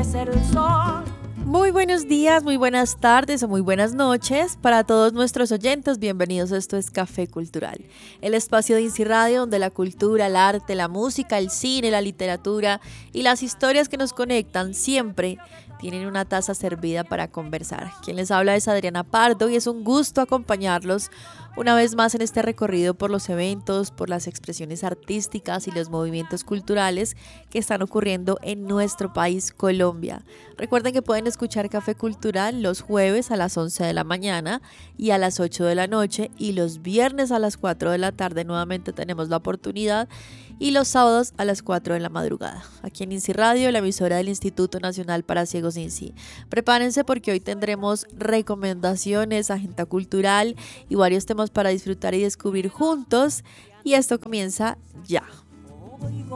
ser el sol. Muy buenos días, muy buenas tardes o muy buenas noches para todos nuestros oyentes. Bienvenidos, esto es Café Cultural, el espacio de INSI Radio donde la cultura, el arte, la música, el cine, la literatura y las historias que nos conectan siempre tienen una taza servida para conversar. Quien les habla es Adriana Pardo y es un gusto acompañarlos una vez más en este recorrido por los eventos, por las expresiones artísticas y los movimientos culturales que están ocurriendo en nuestro país, Colombia. Recuerden que pueden escuchar Café Cultural los jueves a las 11 de la mañana y a las 8 de la noche, y los viernes a las 4 de la tarde nuevamente tenemos la oportunidad, y los sábados a las 4 de la madrugada, aquí en INSI Radio, la emisora del Instituto Nacional para Ciegos INSI. Prepárense porque hoy tendremos recomendaciones, agenda cultural y varios temas para disfrutar y descubrir juntos, y esto comienza ya.